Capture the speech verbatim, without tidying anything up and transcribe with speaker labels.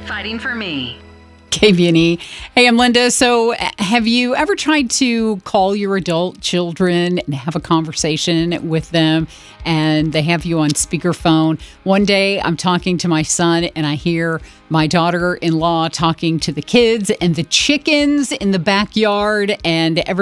Speaker 1: fighting for me.
Speaker 2: K B N E. Hey, I'm Linda. So have you ever tried to call your adult children and have a conversation with them and they have you on speakerphone? One day I'm talking to my son and I hear my daughter-in-law talking to the kids and the chickens in the backyard, and every